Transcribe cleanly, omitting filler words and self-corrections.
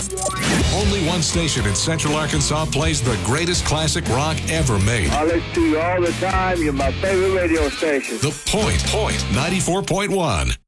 Only one station in Central Arkansas plays the greatest classic rock ever made. I listen to you all the time. You're my favorite radio station. The Point 94.1.